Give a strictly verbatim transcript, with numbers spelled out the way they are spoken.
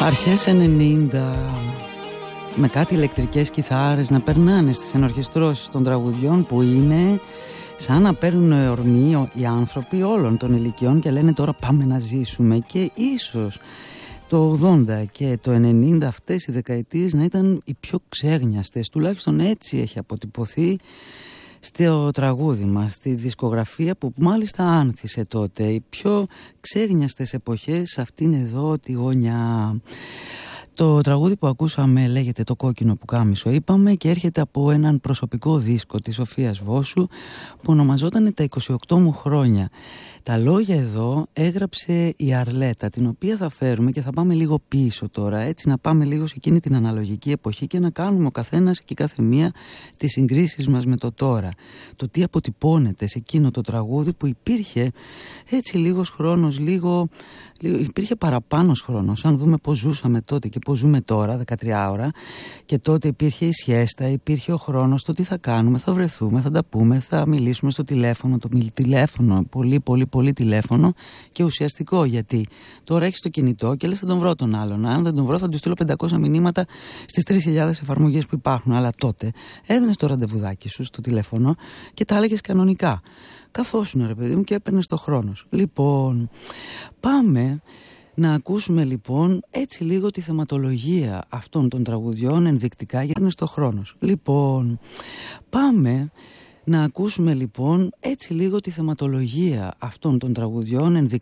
Αρχές ενενήντα, με κάτι ηλεκτρικές κιθάρες να περνάνε στις ενορχιστρώσεις των τραγουδιών που είναι σαν να παίρνουν ορμή οι άνθρωποι όλων των ηλικιών και λένε τώρα πάμε να ζήσουμε. Και ίσως το ογδόντα και το ενενήντα αυτές οι δεκαετίες να ήταν οι πιο ξέγνιαστες, τουλάχιστον έτσι έχει αποτυπωθεί στο τραγούδι μας, στη δισκογραφία που μάλιστα άνθησε τότε. Οι πιο ξέγνιαστες εποχές σε αυτήν εδώ τη γωνιά. Το τραγούδι που ακούσαμε λέγεται «Το κόκκινο πουκάμισο» είπαμε, και έρχεται από έναν προσωπικό δίσκο της Σοφίας Βόσου που ονομαζόταν «Τα είκοσι οκτώ μου χρόνια». Τα λόγια εδώ έγραψε η Αρλέτα, την οποία θα φέρουμε και θα πάμε λίγο πίσω τώρα, έτσι να πάμε λίγο σε εκείνη την αναλογική εποχή και να κάνουμε ο καθένας και η κάθε μία τις συγκρίσεις μας με το τώρα. Το τι αποτυπώνεται σε εκείνο το τραγούδι που υπήρχε έτσι λίγος χρόνος, λίγο, λίγο υπήρχε παραπάνος χρόνος. Αν δούμε πώς ζούσαμε τότε και πώς ζούμε τώρα, δεκατρία ώρα, και τότε υπήρχε η σιέστα, υπήρχε ο χρόνος, το τι θα κάνουμε, θα βρεθούμε, θα τα πούμε, θα μιλήσουμε στο τηλέφωνο, το τηλέφωνο, πολύ πολύ πολύ τηλέφωνο και ουσιαστικό, γιατί τώρα έχεις το κινητό και λες θα τον βρω τον άλλον. Αν δεν τον βρω θα του στείλω πεντακόσια μηνύματα στις τρεις χιλιάδες εφαρμογές που υπάρχουν. Αλλά τότε έδινες το ραντεβουδάκι σου στο τηλέφωνο και τα έλεγες κανονικά. Καθόσουν ρε παιδί μου και έπαιρνες το χρόνο σου. Λοιπόν, πάμε να ακούσουμε λοιπόν έτσι λίγο τη θεματολογία αυτών των τραγουδιών ενδεικτικά για να είναι στο χρόνο σου. Λοιπόν, πάμε να ακούσουμε λοιπόν έτσι λίγο τη θεματολογία αυτών των τραγουδιών ενδεικτικά